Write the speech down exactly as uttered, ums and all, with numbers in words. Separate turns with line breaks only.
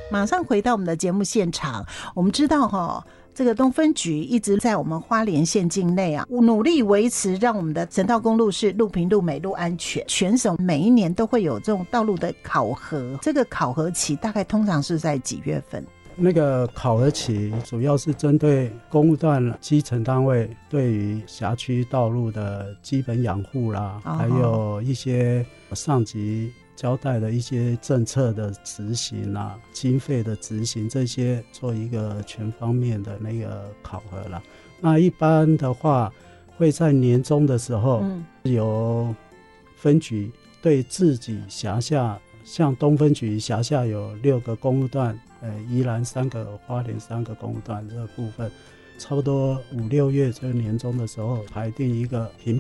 马上回到我们的节目现场，我们知道哈，这个东分局一直在我们花莲县境内啊，努力维持让我们的省道公路是路平路美路安全。全省每一年都会有这种道路的考核，这个考核期大概通常是在几月份？
那个考核期主要是针对公务段基层单位对于辖区道路的基本养护啦，哦、还有一些上级交代的一些政策的执行啊，经费的执行，这些做一个全方面的那个考核啦。那一般的话会在年终的时候，嗯、由分局对自己辖下，像东分局辖下有六个公路段，呃，宜兰三个，花莲三个公路段这个部分，差不多五六月这个年终的时候排定一个评